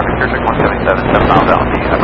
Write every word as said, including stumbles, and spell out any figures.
traffic, Clear check one seven seven, seven miles out, the